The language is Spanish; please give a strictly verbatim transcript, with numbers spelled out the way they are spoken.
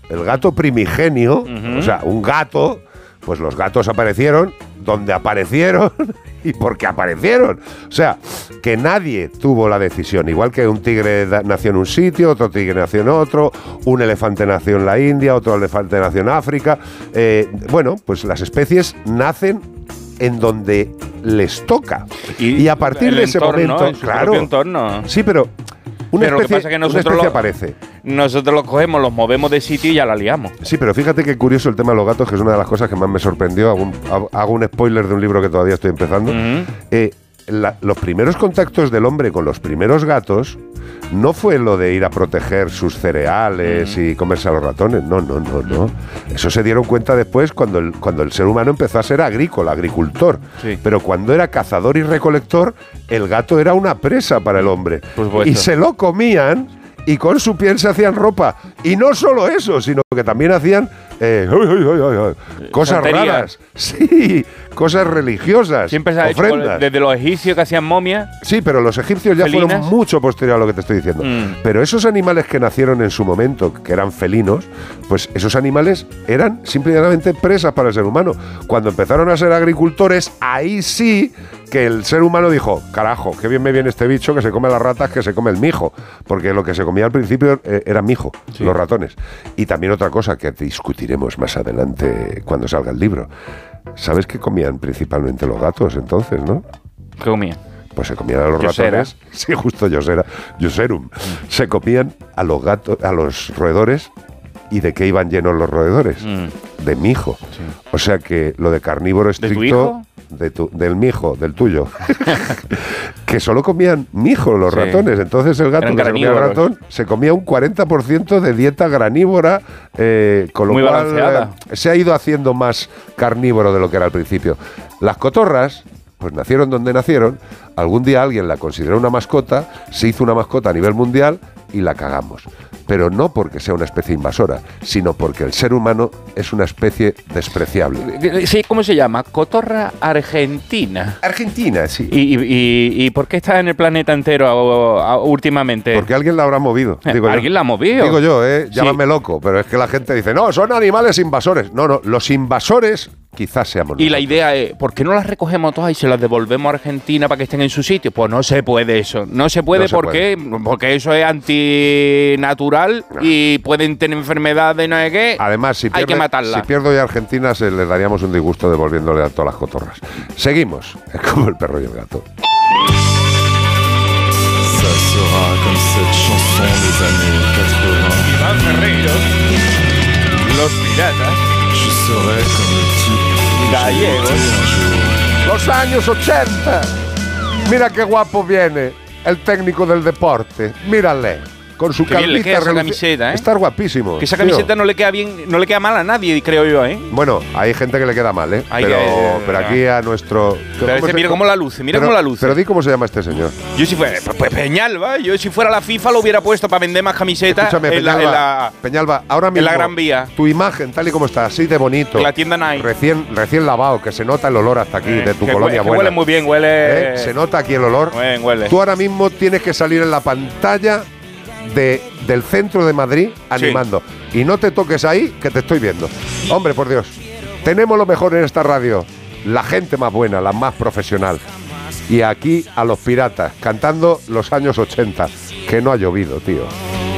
el gato primigenio, uh-huh. o sea, un gato, pues los gatos aparecieron donde aparecieron y porque aparecieron. O sea, que nadie tuvo la decisión. Igual que un tigre nació en un sitio, otro tigre nació en otro, un elefante nació en la India, otro elefante nació en África. Eh, bueno, pues las especies nacen en donde les toca. Y, y a partir de ese entorno, momento, claro. Entorno. Sí, pero una pero especie, lo que pasa es que nosotros una especie lo, aparece. Nosotros los cogemos, los movemos de sitio y ya la liamos. Sí, pero fíjate qué curioso el tema de los gatos, que es una de las cosas que más me sorprendió. Hago un, hago un spoiler de un libro que todavía estoy empezando. Uh-huh. Eh, la, los primeros contactos del hombre con los primeros gatos no fue lo de ir a proteger sus cereales uh-huh. y comerse a los ratones. No, no, no, no. Eso se dieron cuenta después cuando el, cuando el ser humano empezó a ser agrícola, agricultor. Sí. Pero cuando era cazador y recolector, el gato era una presa para el hombre. Y se lo comían y con su piel se hacían ropa. Y no solo eso, sino que también hacían eh, uy, uy, uy, uy, cosas Santería. raras. Sí, cosas religiosas. Siempre se ha hecho desde los egipcios que hacían momias. Sí, pero los egipcios ya felinas. fueron mucho posterior a lo que te estoy diciendo. Mm. Pero esos animales que nacieron en su momento, que eran felinos, pues esos animales eran simplemente presas para el ser humano. Cuando empezaron a ser agricultores, ahí sí que el ser humano dijo, carajo, qué bien me viene este bicho que se come las ratas, que se come el mijo. Porque lo que se comía al principio eh, era mijo, sí. los ratones. Y también otra cosa que discutiremos más adelante cuando salga el libro. ¿Sabes qué comían principalmente los gatos entonces, no? ¿Qué comían? Pues se comían a los Yosera. ratones. Sí, justo Yosera. Yoserum. Mm. Se comían a los gatos, a los roedores. ¿Y de qué iban llenos los roedores? Mm. De mijo. Sí. O sea que lo de carnívoro estricto... ¿De tu hijo? De tu, del mijo, del tuyo. Que solo comían mijo los sí. ratones. Entonces el gato que se comía el ratón se comía un cuarenta por ciento de dieta granívora, eh, con lo Muy cual balanceada. Eh, se ha ido haciendo más carnívoro de lo que era al principio. Las cotorras, pues nacieron donde nacieron. Algún día alguien la consideró una mascota, se hizo una mascota a nivel mundial y la cagamos. Pero no porque sea una especie invasora, sino porque el ser humano es una especie despreciable. Sí, ¿cómo se llama? Cotorra argentina. Argentina, sí. ¿Y, y, y por qué está en el planeta entero a, a, últimamente? Porque alguien la habrá movido. Digo ¿Alguien yo. la ha movido? Digo yo, ¿eh? Llámame sí. loco, pero es que la gente dice, no, son animales invasores. No, no, los invasores quizás seamos nosotros. Y la idea es, ¿por qué no las recogemos todas y se las devolvemos a Argentina para que estén en su sitio? Pues no se puede eso. No se puede, no se porque, puede. porque eso es antinatural no. y pueden tener enfermedades y no sé qué. Además, si, pierde, hay que matarlas. si pierdo ya Argentina, se les daríamos un disgusto devolviéndole a todas las cotorras. Seguimos. Es como el perro y el gato. Ça sera comme cette chanson des années quatre-vingts. Iván Ferreiro, Los Piratas. Je serai comme le type gallegos. Los años ochenta. Mira qué guapo viene el técnico del deporte. Mírale. Con su calvita le queda esa camiseta, ¿eh? Está guapísimo. Que esa camiseta tío. no le queda bien, no le queda mal a nadie, creo yo, ¿eh? Bueno, hay gente que le queda mal, ¿eh? Hay pero, que, pero aquí a nuestro. Pero este, mira cómo la luce, mira pero, cómo la luce. Pero di cómo se llama este señor. Yo si fuera, pues Peñalba, yo si fuera la FIFA lo hubiera puesto para vender más camisetas. Escúchame, en Peñalba, la, en la, Peñalba, ahora mismo. En la Gran Vía. Tu imagen, tal y como está, así de bonito. En la tienda Nike. Recién, recién lavado, que se nota el olor hasta aquí eh, de tu que colonia huele, buena. Huele muy bien, huele. ¿Eh? Se nota aquí el olor. Bien, huele. Tú ahora mismo tienes que salir en la pantalla de, del centro de Madrid animando. Sí. Y no te toques ahí, que te estoy viendo. Hombre, por Dios. Tenemos lo mejor en esta radio. La gente más buena, la más profesional. Y aquí a los piratas, cantando los años ochenta. Que no ha llovido, tío.